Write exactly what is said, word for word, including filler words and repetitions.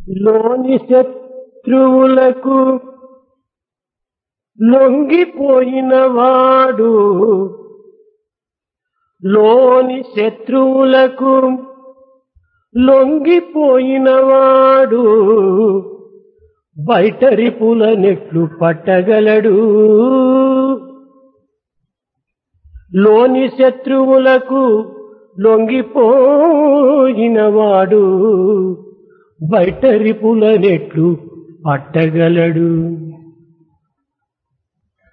లోని శత్రువులకు లొంగిపోయిన వాడు లోని శత్రువులకు లొంగిపోయిన వాడు బయట రిపుల నెట్లు పట్టగలడు. లోని శత్రువులకు లొంగిపోయిన వాడు బయట రిపుల నెట్లు పట్టగలడు.